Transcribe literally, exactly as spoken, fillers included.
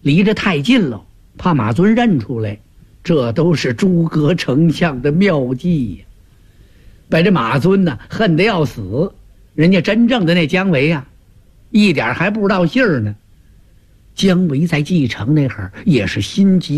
离着太近了，怕马尊认出来。这都是诸葛丞相的妙计呀！把这马尊呢恨得要死，人家真正的那姜维啊，一点还不知道信儿呢。姜维在继承那会儿也是心急